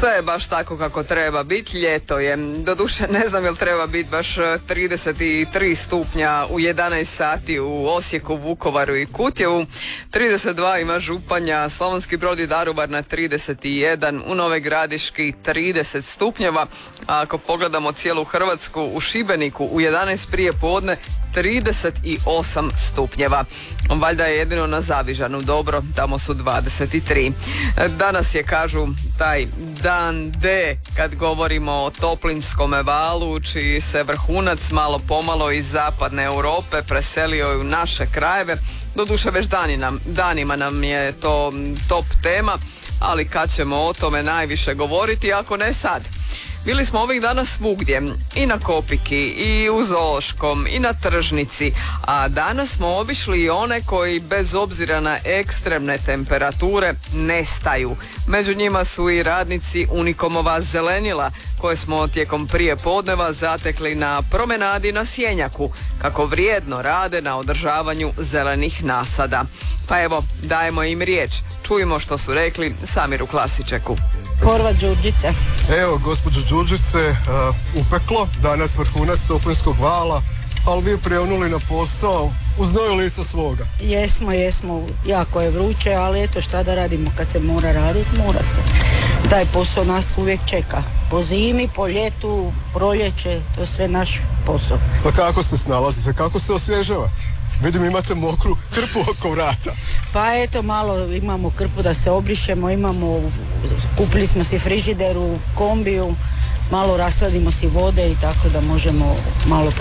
Sve je baš tako kako treba biti, ljeto je. Doduše ne znam jel treba biti baš 33 stupnja u 11 sati u Osijeku, Vukovaru i Kutjevu. 32 ima Županja, Slavonski Brod i Daruvar na 31, u Novoj Gradiški 30 stupnjeva. A ako pogledamo cijelu Hrvatsku, u Šibeniku u 11 prije podne 38 stupnjeva. Valjda je jedino na Zavižanu dobro, tamo su 23. Danas je, kažu, taj dan D kad govorimo o toplinskome valu, čiji se vrhunac malo pomalo iz zapadne Europe preselio u naše krajeve. Doduše već danima nam je to top tema, ali kad ćemo o tome najviše govoriti ako ne sad? Bili smo ovih dana svugdje, i na Kopiki, i u Zoološkom, i na tržnici, a danas smo obišli i one koji bez obzira na ekstremne temperature nestaju. Među njima su i radnici Unikomova zelenila, koje smo tijekom prije podneva zatekli na promenadi na Sjenjaku, kako vrijedno rade na održavanju zelenih nasada. Pa evo, dajemo im riječ. Čujemo što su rekli Samiru Klasičeku. Korva Đurđice. Evo, gospođo Đurđice, upeklo, danas vrhunac toplinskog vala, ali vi prionuli na posao uz znoju lica svoga. Jesmo, jako je vruće, ali eto šta da radimo, kad se mora raditi, mora se. Taj posao nas uvijek čeka. Po zimi, po ljetu, proljeće, to je sve naš posao. Pa kako se snalazite, kako se osvježavate? Vidim imate mokru krpu oko vrata. Pa eto, malo imamo krpu da se obrišemo, kupili smo si frižider u kombiju, malo rasladimo si vode i tako da možemo malo